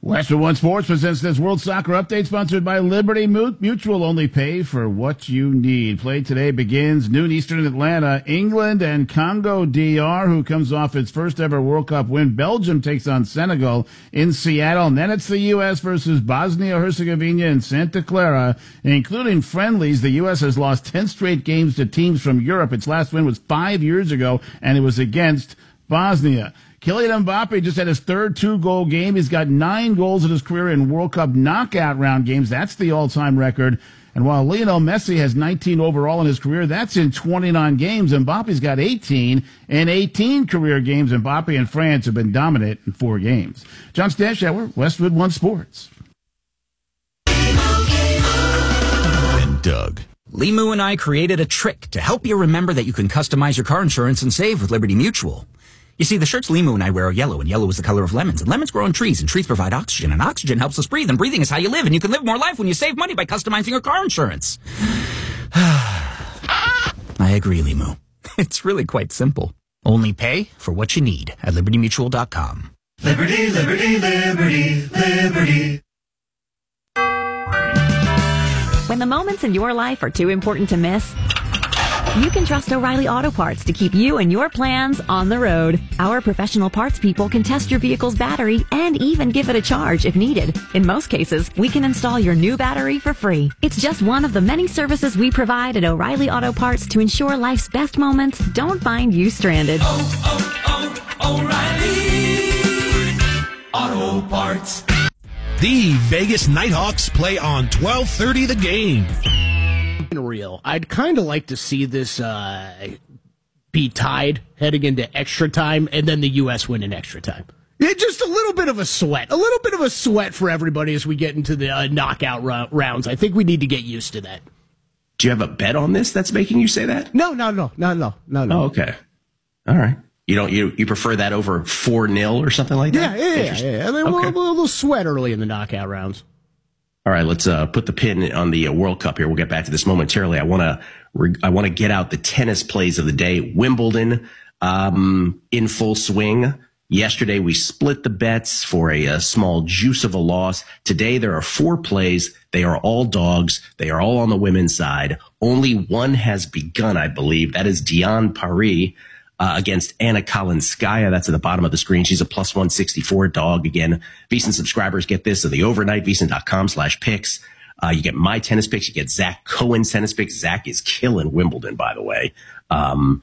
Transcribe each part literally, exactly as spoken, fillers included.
Westwood One Sports presents this World Soccer Update, sponsored by Liberty Mutual. Only pay for what you need. Play today begins noon Eastern in Atlanta. England and Congo D R, who comes off its first ever World Cup win. Belgium takes on Senegal in Seattle. And then it's the U S versus Bosnia-Herzegovina in Santa Clara. Including friendlies, the U S has lost ten straight games to teams from Europe. Its last win was five years ago, and it was against Bosnia. Kylian Mbappe just had his third two-goal game. He's got nine goals in his career in World Cup knockout round games. That's the all-time record. And while Lionel Messi has nineteen overall in his career, that's in twenty-nine games. Mbappe's got eighteen in eighteen career games. Mbappe and France have been dominant in four games. John Stanshauer, Westwood One Sports. And Doug. Limu and I created a trick to help you remember that you can customize your car insurance and save with Liberty Mutual. You see, the shirts Limu and I wear are yellow, and yellow is the color of lemons. And lemons grow on trees, and trees provide oxygen, and oxygen helps us breathe, and breathing is how you live, and you can live more life when you save money by customizing your car insurance. I agree, Limu. It's really quite simple. Only pay for what you need at liberty mutual dot com. Liberty, liberty, liberty, liberty. When the moments in your life are too important to miss, you can trust O'Reilly Auto Parts to keep you and your plans on the road. Our professional parts people can test your vehicle's battery and even give it a charge if needed. In most cases, we can install your new battery for free. It's just one of the many services we provide at O'Reilly Auto Parts to ensure life's best moments don't find you stranded. Oh, oh, oh, O'Reilly Auto Parts. The Vegas Nighthawks play on twelve thirty The Game. Real. I'd kind of like to see this uh, be tied heading into extra time, and then the U S win in extra time. Yeah, just a little bit of a sweat. A little bit of a sweat for everybody as we get into the uh, knockout ro- rounds. I think we need to get used to that. Do you have a bet on this that's making you say that? No, no, no, no, no, no, no. Oh, okay. All right. You don't you you prefer that over four nil or something like that? Yeah, yeah, yeah. yeah. And then okay. we'll, we'll, we'll sweat early in the knockout rounds. All right, let's uh, put the pin on the uh, World Cup here. We'll get back to this momentarily. I want to re- I want to get out the tennis plays of the day. Wimbledon um, in full swing. Yesterday we split the bets for a, a small juice of a loss. Today there are four plays. They are all dogs. They are all on the women's side. Only one has begun, I believe. That is Diane Paris Uh, against Anna Kalinskaya. That's at the bottom of the screen. She's a plus one sixty-four dog. Again, VSiN subscribers get this in the overnight, VSiN.com slash picks. Uh, you get my tennis picks. You get Zach Cohen's tennis picks. Zach is killing Wimbledon, by the way. Um,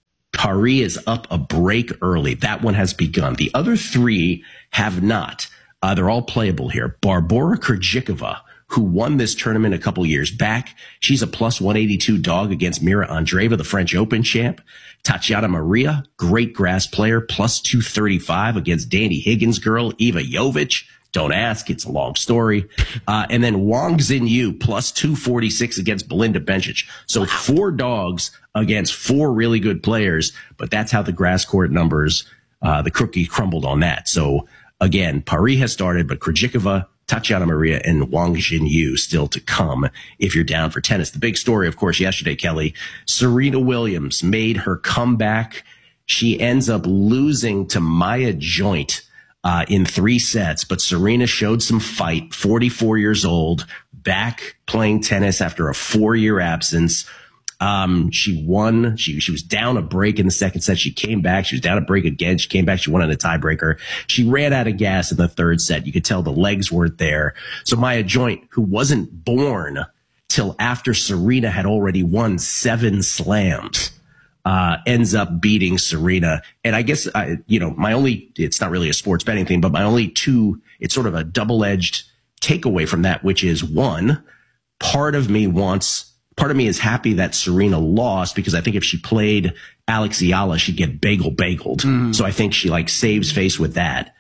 Paris is up a break early. That one has begun. The other three have not. Uh, they're all playable here. Barbora Krejcikova, who won this tournament a couple years back. She's a plus one eighty-two dog against Mira Andreeva, the French Open champ. Tatiana Maria, great grass player, plus two thirty-five against Danny Higgins' girl, Eva Jovic. Don't ask. It's a long story. Uh, and then Wang Xinyu, plus two forty-six against Belinda Bencic. So four dogs against four really good players, but that's how the grass court numbers, uh, the cookie crumbled on that. So again, Paris has started, but Krejcikova, Tatiana Maria, and Wang Xinyu still to come if you're down for tennis. The big story, of course, yesterday, Kelly, Serena Williams made her comeback. She ends up losing to Maya Joint uh, in three sets, but Serena showed some fight, forty-four years old, back playing tennis after a four-year absence. Um, she won. She, she was down a break in the second set. She came back. She was down a break again. She came back. She won on a tiebreaker. She ran out of gas in the third set. You could tell the legs weren't there. So Maya Joint, who wasn't born till after Serena had already won seven slams, uh, ends up beating Serena. And I guess, I, you know, my only, it's not really a sports betting thing, but my only two, it's sort of a double-edged takeaway from that, which is one, part of me wants, Part of me is happy that Serena lost because I think if she played Alex Ayala, she'd get bagel bageled. Mm. So I think she like saves face with that.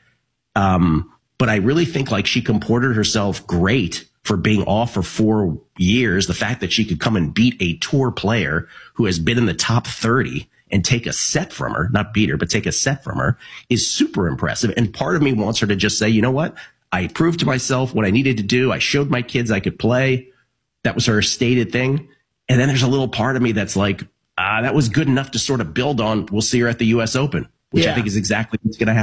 Um, but I really think like she comported herself great for being off for four years. The fact that she could come and beat a tour player who has been in the top thirty and take a set from her, not beat her, but take a set from her is super impressive. And part of me wants her to just say, you know what? I proved to myself what I needed to do. I showed my kids I could play. That was her stated thing. And then there's a little part of me that's like, ah, that was good enough to sort of build on. We'll see her at the U S Open, which yeah. I think is exactly what's going to happen.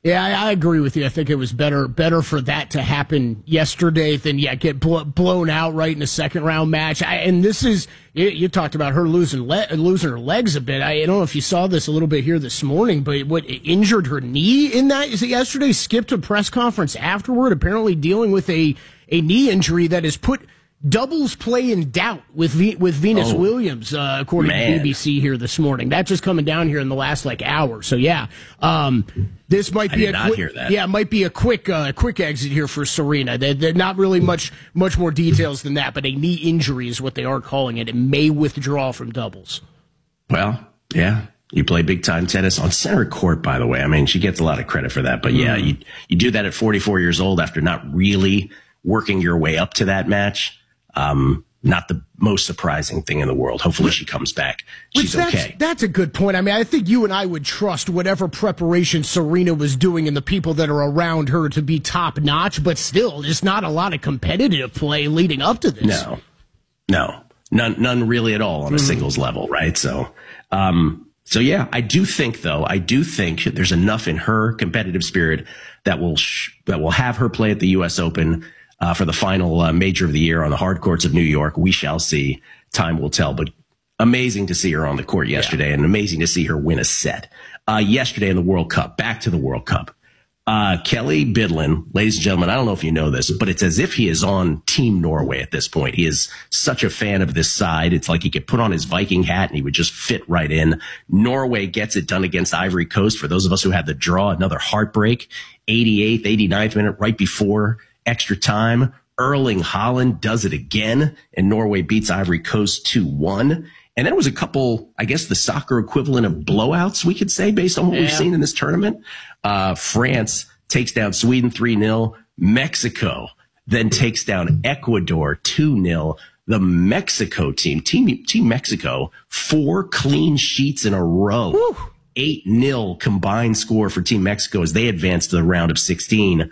Yeah, I, I agree with you. I think it was better better for that to happen yesterday than, yeah, get bl- blown out right in a second round match. I, and this is, you, you talked about her losing le- losing her legs a bit. I, I don't know if you saw this a little bit here this morning, but what injured her knee in that is it yesterday, skipped a press conference afterward, apparently dealing with a, a knee injury that has put doubles play in doubt with v- with Venus oh, Williams, uh, according man. to B B C here this morning. That's just coming down here in the last like hour. So yeah, um, this might I be did a not quick, hear that. yeah, it might be a quick uh, quick exit here for Serena. They're, they're not really much much more details than that, but a knee injury is what they are calling it. It may withdraw from doubles. Well, yeah. You play big time tennis on center court, by the way. I mean, she gets a lot of credit for that. But yeah, Mm. you you do that at forty-four years old after not really working your way up to that match. Um, not the most surprising thing in the world. Hopefully she comes back. She's Which that's, okay. That's a good point. I mean, I think you and I would trust whatever preparation Serena was doing and the people that are around her to be top notch, but still, there's not a lot of competitive play leading up to this. No, no, none, none really at all on a Mm-hmm. singles level, right? So, um, so yeah, I do think though, I do think there's enough in her competitive spirit that will, sh- that will have her play at the U S Open, uh, for the final uh, major of the year on the hard courts of New York. We shall see. Time will tell, but amazing to see her on the court yesterday yeah. and amazing to see her win a set. Uh, yesterday in the World Cup, back to the World Cup. Uh, Kelly Bidlin, ladies and gentlemen, I don't know if you know this, but it's as if he is on Team Norway at this point. He is such a fan of this side. It's like he could put on his Viking hat and he would just fit right in. Norway gets it done against Ivory Coast. For those of us who had the draw, another heartbreak, eighty-eighth, eighty-ninth minute, right before extra time. Erling Haaland does it again, and Norway beats Ivory Coast two one. And then it was a couple, I guess, the soccer equivalent of blowouts, we could say, based on what yeah. we've seen in this tournament. Uh, France takes down Sweden three nil. Mexico then takes down Ecuador two nil. The Mexico team, Team, team Mexico, four clean sheets in a row. Woo. eight nil combined score for Team Mexico as they advance to the round of sixteen.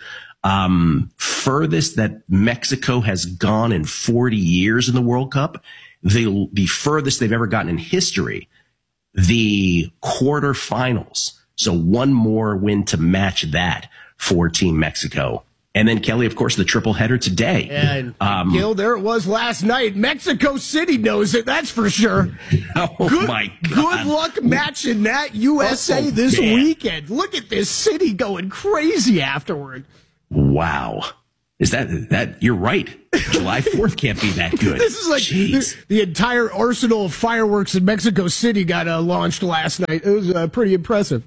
Um, furthest that Mexico has gone in forty years in the World Cup. The, the furthest they've ever gotten in history, the quarterfinals. So one more win to match that for Team Mexico. And then, Kelly, of course, the triple header today. And um, Gil, there it was last night. Mexico City knows it, that's for sure. Oh, good, my God. Good luck matching that U S A oh, this man. weekend. Look at this city going crazy afterward. Wow. Is that, that, you're right. July fourth can't be that good. This is like the, the entire arsenal of fireworks in Mexico City got uh, launched last night. It was uh, pretty impressive.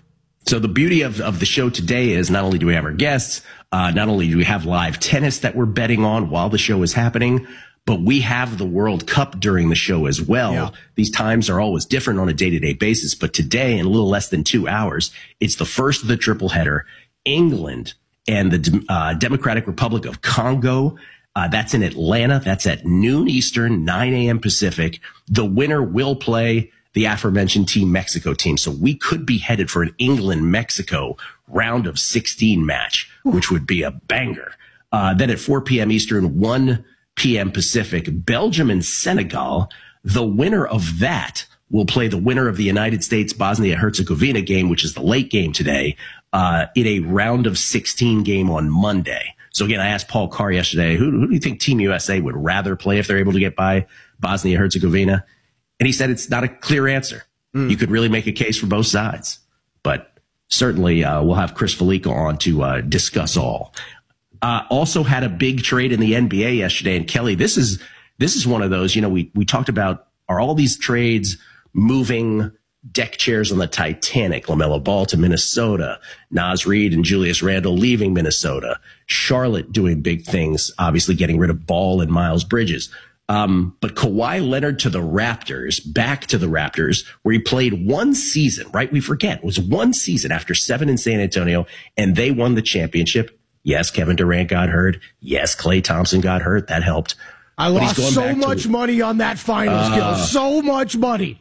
So the beauty of, of the show today is not only do we have our guests, uh, not only do we have live tennis that we're betting on while the show is happening, but we have the World Cup during the show as well. Yeah. These times are always different on a day-to-day basis, but today, in a little less than two hours, it's the first of the triple header. England and the uh, Democratic Republic of Congo. Uh, that's in Atlanta. That's at noon Eastern, nine a.m. Pacific. The winner will play the aforementioned Team Mexico team. So we could be headed for an England-Mexico round of sixteen match, which would be a banger. Uh, then at four p.m. Eastern, one p.m. Pacific, Belgium and Senegal. The winner of that will play the winner of the United States-Bosnia-Herzegovina game, which is the late game today, uh, in a round of sixteen game on Monday. So again, I asked Paul Carr yesterday, who, who do you think Team U S A would rather play if they're able to get by Bosnia-Herzegovina? And he said it's not a clear answer. Mm. You could really make a case for both sides. But certainly uh, we'll have Chris Felica on to uh, discuss all. Uh, also had a big trade in the N B A yesterday. And Kelly, this is this is one of those, you know, we, we talked about, are all these trades moving deck chairs on the Titanic? LaMelo Ball to Minnesota, Naz Reid and Julius Randle leaving Minnesota, Charlotte doing big things, obviously getting rid of Ball and Miles Bridges. Um, but Kawhi Leonard to the Raptors, back to the Raptors, where he played one season, right? We forget, it was one season after seven in San Antonio, and they won the championship. Yes, Kevin Durant got hurt. Yes, Klay Thompson got hurt. That helped. I but lost so much to, money on that finals, uh, Gil. So much money.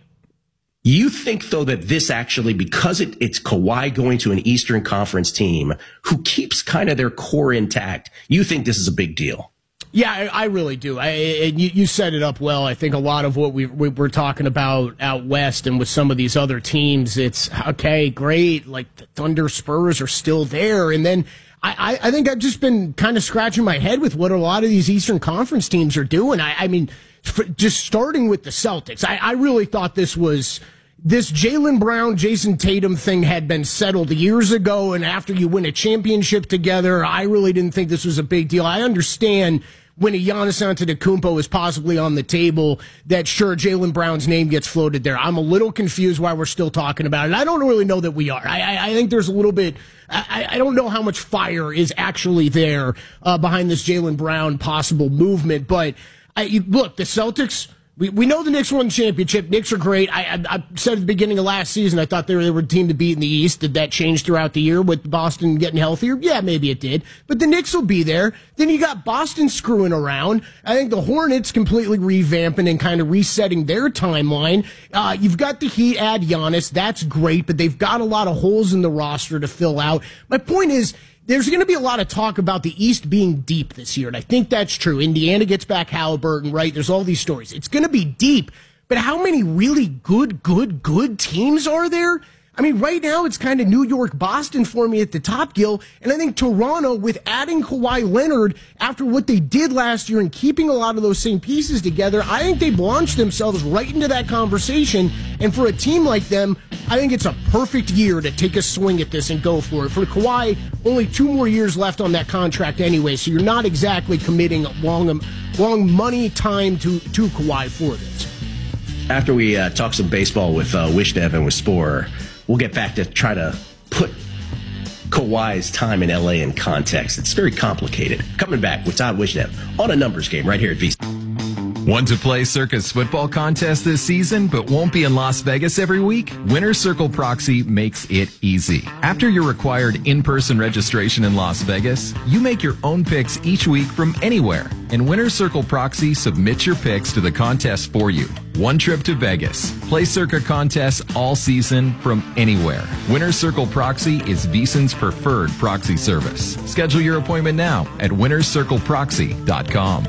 You think, though, that this actually, because it, it's Kawhi going to an Eastern Conference team who keeps kind of their core intact, you think this is a big deal? Yeah, I, I really do. I, and you, you set it up well. I think a lot of what we, we we're talking about out west and with some of these other teams, it's okay, great. Like the Thunder, Spurs are still there, and then I, I, I think I've just been kind of scratching my head with what a lot of these Eastern Conference teams are doing. I, I mean, for, just starting with the Celtics, I, I really thought this was. This Jaylen Brown, Jason Tatum thing had been settled years ago, and after you win a championship together, I really didn't think this was a big deal. I understand when a Giannis Antetokounmpo is possibly on the table that, sure, Jaylen Brown's name gets floated there. I'm a little confused why we're still talking about it. I don't really know that we are. I, I, I think there's a little bit, I, I don't know how much fire is actually there uh, behind this Jaylen Brown possible movement, but I, look, the Celtics... We we know the Knicks won the championship. Knicks are great. I, I I said at the beginning of last season I thought they were, they were a team to beat in the East. Did that change throughout the year with Boston getting healthier? Yeah, maybe it did. But the Knicks will be there. Then you got Boston screwing around. I think the Hornets completely revamping and kind of resetting their timeline. Uh, you've got the Heat add Giannis. That's great, but they've got a lot of holes in the roster to fill out. My point is, there's going to be a lot of talk about the East being deep this year, and I think that's true. Indiana gets back Halliburton, right? There's all these stories. It's going to be deep, but how many really good, good, good teams are there? I mean, right now it's kind of New York, Boston for me at the top, Gil, and I think Toronto, with adding Kawhi Leonard after what they did last year and keeping a lot of those same pieces together, I think they've launched themselves right into that conversation, and for a team like them, I think it's a perfect year to take a swing at this and go for it. For Kawhi, only two more years left on that contract anyway, so you're not exactly committing long, long money time to, to Kawhi for this. After we uh, talk some baseball with uh, Wishnev and with Sporer, we'll get back to try to put Kawhi's time in L A in context. It's very complicated. Coming back with Todd Wishnev on a numbers game right here at V C. Want to play Circa's football contest this season, but won't be in Las Vegas every week? Winner's Circle Proxy makes it easy. After your required in-person registration in Las Vegas, you make your own picks each week from anywhere. And Winner's Circle Proxy submits your picks to the contest for you. One trip to Vegas. Play Circa contests all season from anywhere. Winner's Circle Proxy is VSiN's preferred proxy service. Schedule your appointment now at winners circle proxy dot com.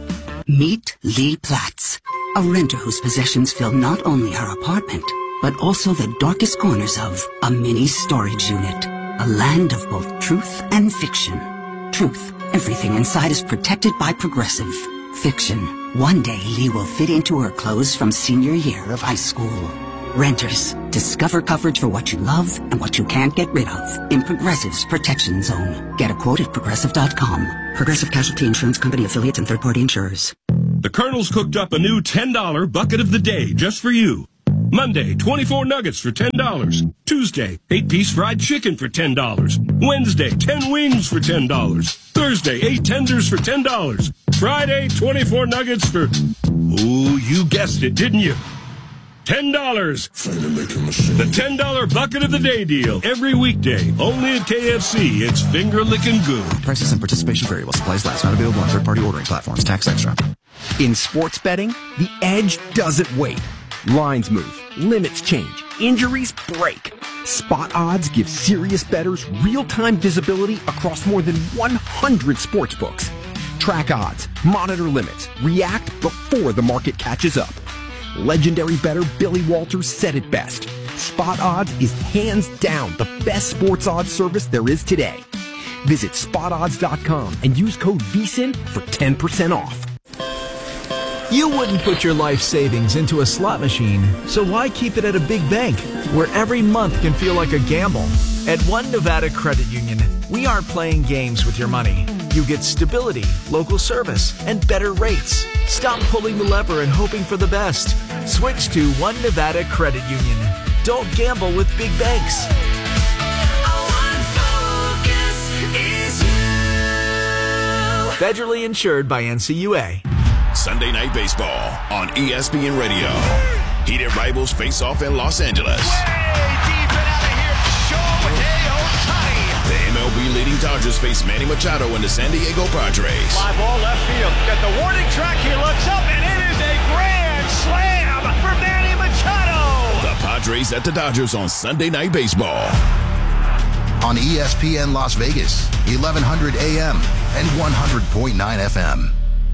Meet Lee Platts, a renter whose possessions fill not only her apartment, but also the darkest corners of a mini storage unit. A land of both truth and fiction. Truth, everything inside is protected by Progressive. Fiction, one day Lee will fit into her clothes from senior year of high school. Renters, discover coverage for what you love and what you can't get rid of in Progressive's Protection Zone. Get a quote at progressive dot com. Progressive Casualty Insurance Company affiliates and third-party insurers. The Colonel's cooked up a new ten dollar bucket of the day just for you. Monday, twenty-four nuggets for ten dollars. Tuesday, eight-piece fried chicken for ten dollars. Wednesday, ten wings for ten dollars. Thursday, eight tenders for ten dollars. Friday, twenty-four nuggets for... Ooh, you guessed it, didn't you? ten dollars. The ten dollar bucket of the day deal. Every weekday. Only at K F C. It's finger-licking good. Prices and participation vary while supplies last. Not available on third-party ordering platforms. Tax extra. In sports betting, the edge doesn't wait. Lines move. Limits change. Injuries break. Spot Odds gives serious bettors real-time visibility across more than one hundred sports books. Track odds, monitor limits, react before the market catches up. Legendary bettor Billy Walters said it best. Spot Odds is hands down the best sports odds service there is today. Visit spot odds dot com and use code V S I N for ten percent off. You wouldn't put your life savings into a slot machine, so why keep it at a big bank where every month can feel like a gamble? At One Nevada Credit Union, we aren't playing games with your money. You get stability, local service, and better rates. Stop pulling the lever and hoping for the best. Switch to One Nevada Credit Union. Don't gamble with big banks. Federally insured by N C U A. Sunday Night Baseball on E S P N Radio. Heated rivals face off in Los Angeles. The M L B leading Dodgers face Manny Machado and the San Diego Padres. Fly ball left field. Got the warning track. He looks up, and it is a grand slam for Manny Machado. The Padres at the Dodgers on Sunday Night Baseball. On E S P N Las Vegas, eleven hundred A M and one hundred point nine F M.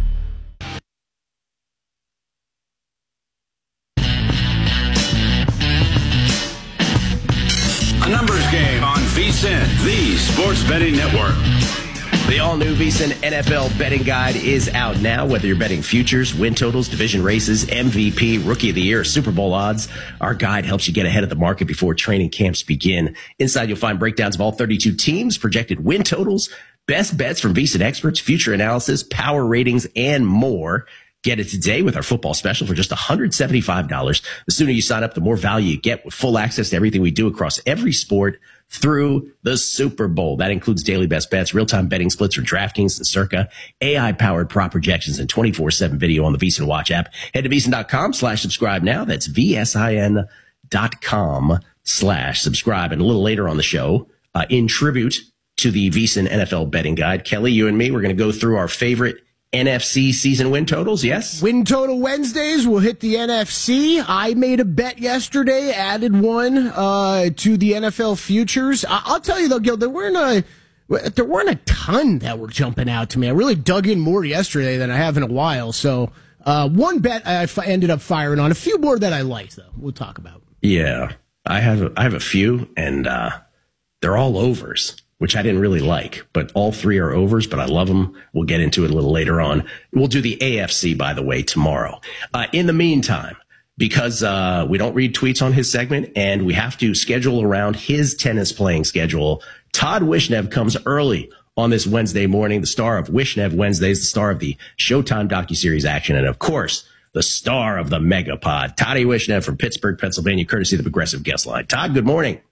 VSiN, the Sports Betting Network. The all-new VSiN N F L betting guide is out now. Whether you're betting futures, win totals, division races, M V P, Rookie of the Year, Super Bowl odds, our guide helps you get ahead of the market before training camps begin. Inside, you'll find breakdowns of all thirty-two teams, projected win totals, best bets from VSiN experts, future analysis, power ratings, and more. Get it today with our football special for just one hundred seventy-five dollars. The sooner you sign up, the more value you get with full access to everything we do across every sport through the Super Bowl. That includes daily best bets, real-time betting splits from DraftKings and Circa, A I-powered prop projections, and twenty-four seven video on the VSiN Watch app. Head to VSiN.com slash subscribe now. That's V-S-I-N dot com slash subscribe. And a little later on the show, uh, in tribute to the VSiN N F L betting guide, Kelly, you and me, we're going to go through our favorite N F C season win totals, yes? Win total Wednesdays will hit the N F C. I made a bet yesterday, added one uh, to the N F L futures. I- I'll tell you though, Gil, there weren't a there weren't a ton that were jumping out to me. I really dug in more yesterday than I have in a while. So uh, one bet I f- ended up firing on. A few more that I liked, though. We'll talk about. Yeah, I have a, I have a few, and uh, they're all overs, which I didn't really like, but all three are overs, but I love them. We'll get into it a little later on. We'll do the A F C, by the way, tomorrow. Uh, in the meantime, because uh, we don't read tweets on his segment and we have to schedule around his tennis playing schedule, Todd Wishnev comes early on this Wednesday morning, the star of Wishnev Wednesdays, the star of the Showtime docuseries action, and of course, the star of the Megapod, Toddy Wishnev from Pittsburgh, Pennsylvania, courtesy of the Progressive Guest Line. Todd, good morning.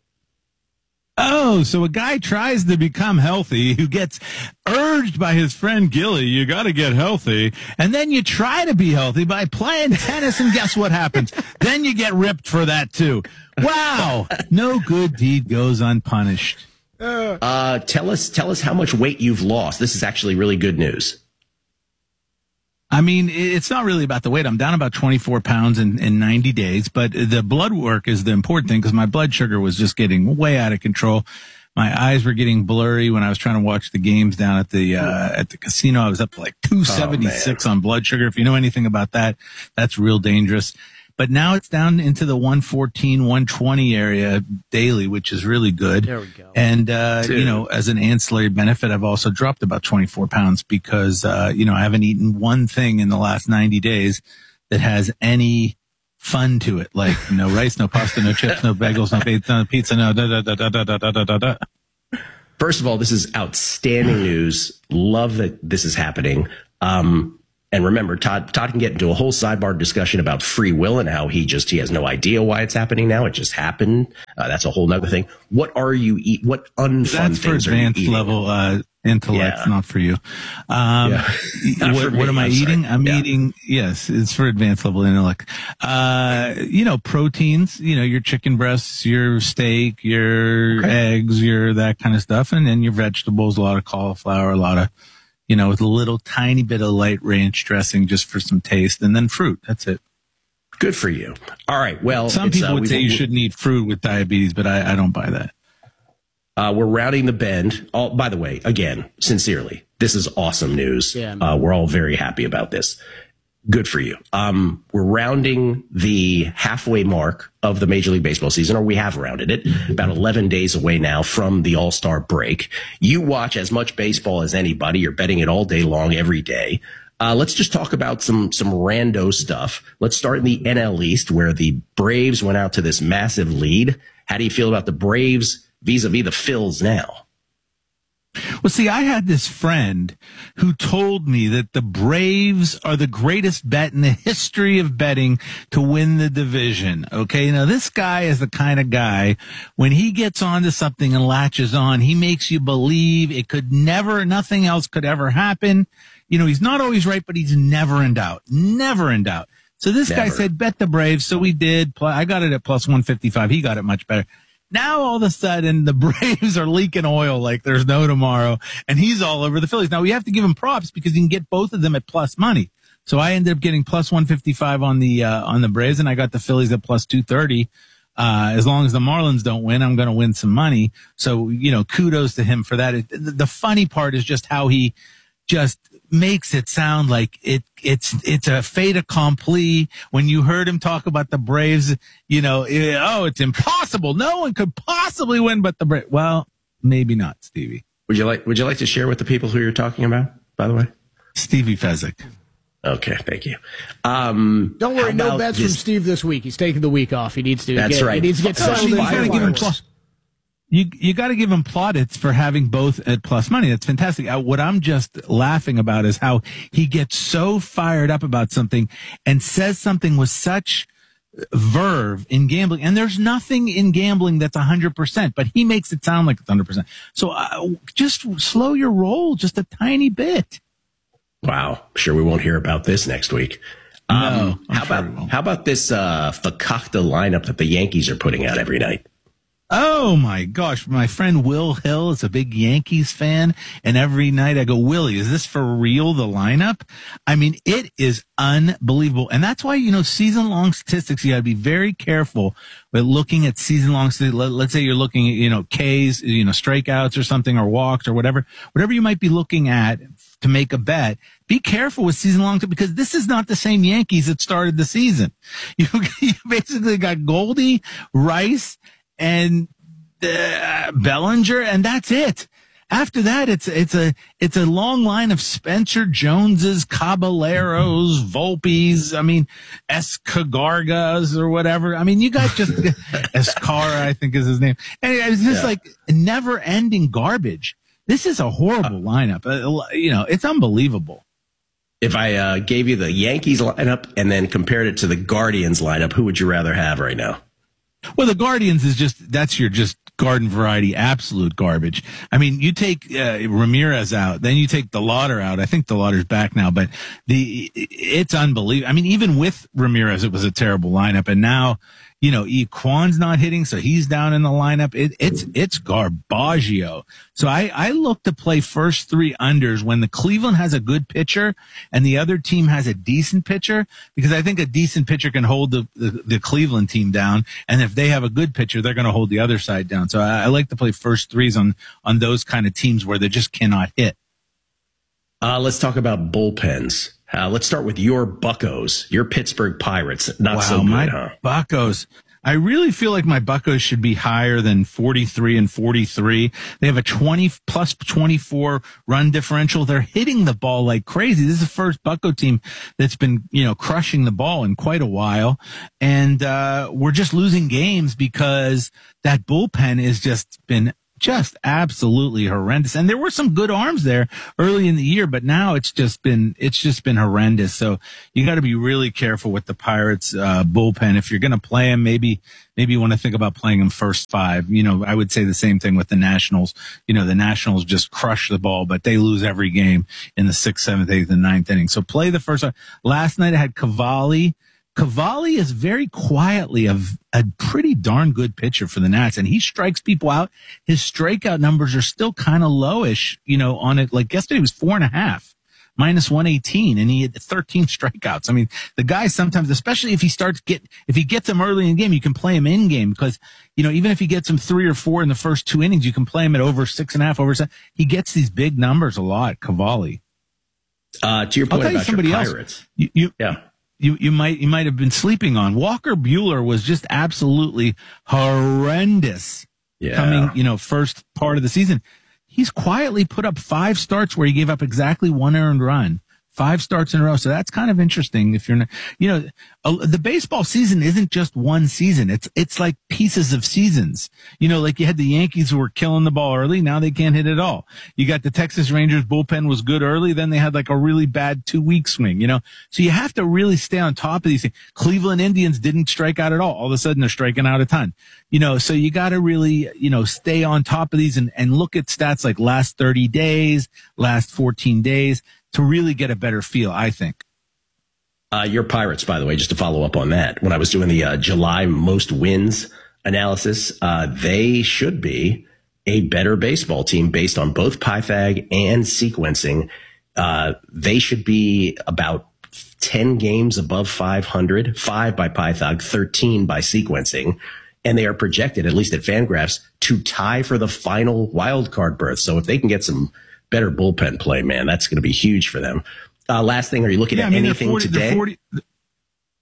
Oh, so a guy tries to become healthy who gets urged by his friend Gilly, you got to get healthy. And then you try to be healthy by playing tennis, and guess what happens? Then you get ripped for that, too. Wow. No good deed goes unpunished. Uh, tell us, tell us how much weight you've lost. This is actually really good news. I mean, it's not really about the weight. I'm down about twenty-four pounds in, in ninety days, but the blood work is the important thing because my blood sugar was just getting way out of control. My eyes were getting blurry when I was trying to watch the games down at the, uh, at the casino. I was up to like two seventy-six oh, on blood sugar. If you know anything about that, that's real dangerous. But now it's down into the one fourteen, one twenty area daily, which is really good. There we go. And, uh, you know, as an ancillary benefit, I've also dropped about twenty-four pounds because, uh, you know, I haven't eaten one thing in the last ninety days that has any fun to it. Like no rice, no pasta, no chips, no bagels, no pizza, no pizza, no da da da da da da da da da. First of all, this is outstanding news. Love that this is happening. Um, And remember, Todd, Todd can get into a whole sidebar discussion about free will and how he just, he has no idea why it's happening now. It just happened. Uh, that's a whole nother thing. What are you eat? What unfun That's for things are you advanced eating? level, uh, intellect, Yeah. not for you. Um, Yeah. Not what, for what me, am I I'm eating? sorry. I'm Yeah. eating, yes, it's for advanced level intellect. Uh, you know, proteins, you know, your chicken breasts, your steak, your Okay. eggs, your that kind of stuff. And then your vegetables, a lot of cauliflower, a lot of, you know, with a little tiny bit of light ranch dressing just for some taste, and then fruit. That's it. Good for you. All right. Well, Some it's, people uh, would we- say you we- shouldn't eat fruit with diabetes, but I, I don't buy that. Uh, we're rounding the bend. All, by the way, again, sincerely, this is awesome news. Yeah, man. uh, we're all very happy about this. Good for you. Um, we're rounding the halfway mark of the Major League Baseball season, or we have rounded it, about eleven days away now from the All-Star break. You watch as much baseball as anybody. You're betting it all day long, every day. Uh, let's just talk about some, some rando stuff. Let's start in the N L East, where the Braves went out to this massive lead. How do you feel about the Braves vis-a-vis the Phils now? Well, see, I had this friend who told me that the Braves are the greatest bet in the history of betting to win the division. Okay. Now, this guy is the kind of guy, when he gets onto something and latches on, he makes you believe it could never, nothing else could ever happen. You know, he's not always right, but he's never in doubt, never in doubt. So this guy Never. said, bet the Braves. So we did. Pl- I got it at plus one fifty-five. He got it much better. Now all of a sudden the Braves are leaking oil like there's no tomorrow, and he's all over the Phillies. Now we have to give him props because you can get both of them at plus money. So I ended up getting plus one fifty-five on the uh, on the Braves, and I got the Phillies at plus two thirty. Uh, as long as the Marlins don't win, I'm going to win some money. So, you know, kudos to him for that. It, the, the funny part is just how he just makes it sound like it it's it's a fait accompli. When you heard him talk about the Braves, you know, eh, oh, it's impossible. No one could possibly win but the Braves. Well, maybe not, Stevie. Would you like Would you like to share with the people who you're talking about, by the way? Stevie Fezzik. Okay, thank you. Um, Don't worry, no bets this? from Steve this week. He's taking the week off. He needs to. That's get, right. He needs to get settled in. You got to give him plus. You you got to give him plaudits for having both at plus money. That's fantastic. Uh, what I'm just laughing about is how he gets so fired up about something and says something with such verve in gambling, and there's nothing in gambling that's one hundred percent, but he makes it sound like it's one hundred percent. So uh, just slow your roll just a tiny bit. Wow. Sure we won't hear about this next week. Um, no, how sure about how about this uh, fakakta lineup that the Yankees are putting out every night? Oh my gosh, my friend Will Hill is a big Yankees fan, and every night I go, Willie, is this for real, the lineup? I mean, it is unbelievable. And that's why, you know, season-long statistics, you got to be very careful with looking at season-long statistics. Let's say you're looking at, you know, Ks, you know, strikeouts or something, or walks or whatever, whatever you might be looking at to make a bet. Be careful with season-long, because this is not the same Yankees that started the season. You, you basically got Goldie, Rice, and uh, Bellinger, and that's it. After that, it's it's a it's a long line of Spencer Joneses, Caballeros, Volpes. I mean, Escargas or whatever. I mean, you guys just Escara, I think is his name. And it's just yeah. like never-ending garbage. This is a horrible lineup. Uh, you know, it's unbelievable. If I uh, gave you the Yankees lineup and then compared it to the Guardians lineup, who would you rather have right now? Well, the Guardians is just, that's your just garden variety, absolute garbage. I mean, you take uh, Ramirez out, then you take DeLauder out. I think DeLauder's back now, but the it's unbelievable. I mean, even with Ramirez, it was a terrible lineup. And now, you know, Equan's not hitting, so he's down in the lineup. It, it's it's garbaggio. So I, I look to play first three unders when the Cleveland has a good pitcher and the other team has a decent pitcher, because I think a decent pitcher can hold the, the, the Cleveland team down. And if they have a good pitcher, they're going to hold the other side down. So I, I like to play first threes on, on those kind of teams where they just cannot hit. Uh, let's talk about bullpens. Uh, let's start with your Buccos, your Pittsburgh Pirates. Not wow, so good, my huh? Buccos. I really feel like my Buccos should be higher than forty-three and forty-three. They have a twenty plus twenty-four run differential. They're hitting the ball like crazy. This is the first Bucco team that's been, you know, crushing the ball in quite a while. And, uh, we're just losing games because that bullpen has just been just absolutely horrendous. And there were some good arms there early in the year, but now it's just been, it's just been horrendous. So you got to be really careful with the Pirates, uh, bullpen. If you're going to play them, maybe, maybe you want to think about playing them first five. You know, I would say the same thing with the Nationals. You know, the Nationals just crush the ball, but they lose every game in the sixth, seventh, eighth, and ninth inning. So play the first five. Last night I had Cavalli. Cavalli is very quietly a, a pretty darn good pitcher for the Nats, and he strikes people out. His strikeout numbers are still kind of lowish, you know, on it. Like yesterday was four and a half, minus one eighteen, and he had thirteen strikeouts. I mean, the guy sometimes, especially if he starts get, if he gets them early in the game, you can play him in game because, you know, even if he gets him three or four in the first two innings, you can play him at over six and a half, over seven. He gets these big numbers a lot, Cavalli. Uh, to your point I'll tell about you somebody your else. Pirates. You, you, yeah. You, you might, you might have been sleeping on. Walker Buehler was just absolutely horrendous yeah. coming, you know, first part of the season. He's quietly put up five starts where he gave up exactly one earned run. Five starts in a row. So that's kind of interesting. If you're not, you know, uh, the baseball season isn't just one season. It's, it's like pieces of seasons. You know, like you had the Yankees who were killing the ball early. Now they can't hit it all. You got the Texas Rangers bullpen was good early. Then they had like a really bad two week swing, you know, so you have to really stay on top of these things. Cleveland Indians didn't strike out at all. All of a sudden they're striking out a ton, you know, so you got to really, you know, stay on top of these and, and look at stats like last thirty days, last fourteen days. To really get a better feel, I think. Uh, your Pirates, by the way, just to follow up on that, when I was doing the uh, July most wins analysis, uh, they should be a better baseball team based on both Pythag and sequencing. Uh, they should be about ten games above five hundred, five by Pythag, thirteen by sequencing. And they are projected, at least at Fangraphs, to tie for the final wild card berth. So if they can get some better bullpen play, man, that's going to be huge for them. Uh, last thing, are you looking yeah, at I mean, anything they're forty, today? They're forty,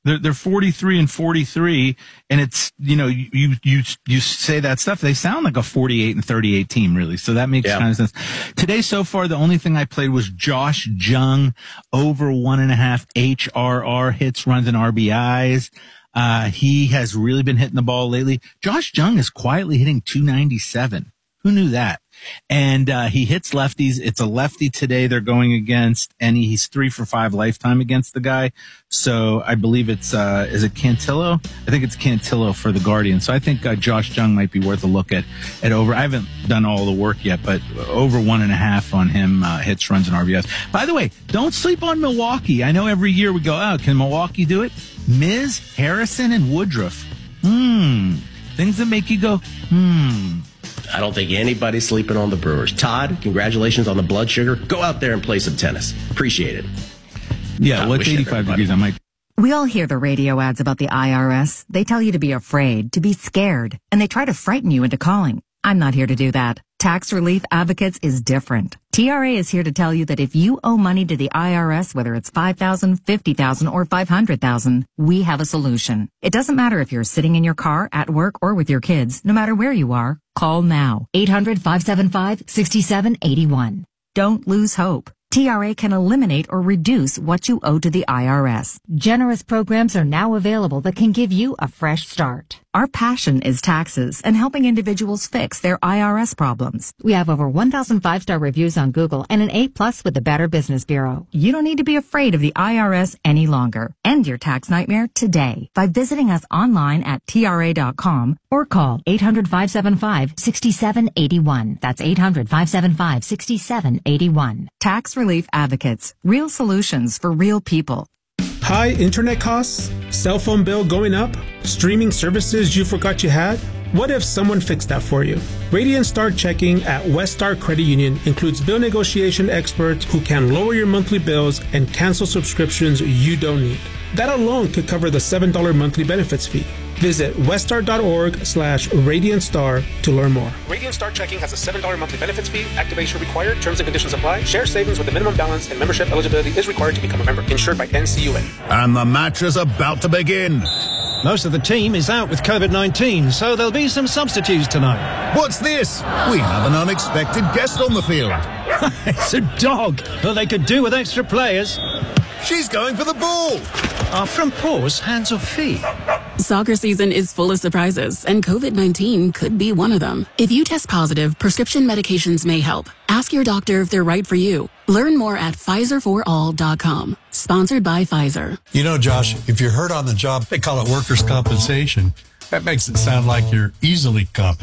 They're, they're forty-three and forty-three, and it's, you know, you, you, you say that stuff. They sound like a forty-eight and thirty-eight team, really. So that makes yeah. kind of sense. Today, so far, the only thing I played was Josh Jung over one and a half H R R hits, runs, and R B Is. Uh, he has really been hitting the ball lately. Josh Jung is quietly hitting two ninety-seven. Who knew that? And uh, he hits lefties. It's a lefty today they're going against, and he's three for five lifetime against the guy. So I believe it's, uh, is it Cantillo? I think it's Cantillo for the Guardians. So I think uh, Josh Jung might be worth a look at, at over. I haven't done all the work yet, but over one and a half on him, uh, hits, runs, and R B Is. By the way, don't sleep on Milwaukee. I know every year we go, oh, can Milwaukee do it? Miz, Harrison, and Woodruff. Hmm. Things that make you go, hmm. I don't think anybody's sleeping on the Brewers. Todd, congratulations on the blood sugar. Go out there and play some tennis. Appreciate it. Yeah, well, it's eighty-five degrees. I might. We all hear the radio ads about the I R S. They tell you to be afraid, to be scared, and they try to frighten you into calling. I'm not here to do that. Tax Relief Advocates is different. T R A is here to tell you that if you owe money to the I R S, whether it's five thousand dollars, fifty thousand dollars, or five hundred thousand dollars, we have a solution. It doesn't matter if you're sitting in your car, at work, or with your kids. No matter where you are, call now. eight hundred, five seven five, six seven eight one. Don't lose hope. T R A can eliminate or reduce what you owe to the I R S. Generous programs are now available that can give you a fresh start. Our passion is taxes and helping individuals fix their I R S problems. We have over one thousand five-star reviews on Google and an A plus with the Better Business Bureau. You don't need to be afraid of the I R S any longer. End your tax nightmare today by visiting us online at T R A dot com or call eight hundred, five seven five, six seven eight one. That's eight hundred, five seven five, six seven eight one. Tax Relief Advocates. Real solutions for real people. High internet costs? Cell phone bill going up? Streaming services you forgot you had? What if someone fixed that for you? Radiant Star Checking at Westar Credit Union includes bill negotiation experts who can lower your monthly bills and cancel subscriptions you don't need. That alone could cover the seven dollars monthly benefits fee. Visit westar.org slash Radiant Star to learn more. Radiant Star Checking has a seven dollars monthly benefits fee. Activation required. Terms and conditions apply. Share savings with a minimum balance and membership eligibility is required to become a member. Insured by N C U A. And the match is about to begin. Most of the team is out with COVID nineteen, so there'll be some substitutes tonight. What's this? We have an unexpected guest on the field. It's a dog. Well, they could do with extra players. She's going for the ball. Are front paws hands or feet? Soccer season is full of surprises, and COVID nineteen could be one of them. If you test positive, prescription medications may help. Ask your doctor if they're right for you. Learn more at Pfizer for all dot com. Sponsored by Pfizer. You know, Josh, if you're hurt on the job, they call it workers' compensation. That makes it sound like you're easily compensated.